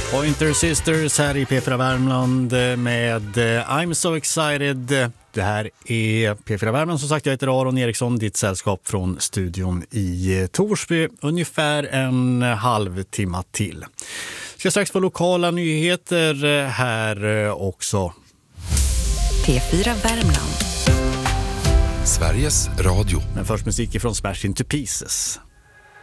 Pointer Sisters här i P4 Värmland med I'm so excited. Det här är P4 Värmland, som sagt. Jag heter Aron Eriksson, ditt sällskap från studion i Torsby. Ungefär en halvtimme till. Ska strax få lokala nyheter här också. P4 Värmland. Sveriges Radio. Men först musik från Smash Into Pieces.